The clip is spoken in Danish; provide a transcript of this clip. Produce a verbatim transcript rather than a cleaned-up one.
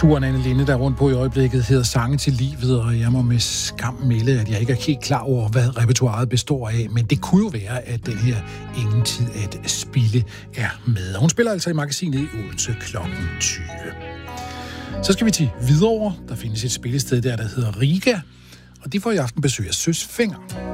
Turen Anne Linde, der er rundt på i øjeblikket, hedder Sange til livet, og jeg må med skam melde, at jeg ikke er helt klar over, hvad repertoiret består af, men det kunne jo være, at den her Ingen tid at spille er med. Hun spiller altså i magasinet i Odense klokken tyve. Så skal vi til Hvidovre. Der findes et spillested der, der hedder Riga, og de får i aften besøg af Søs Fenger.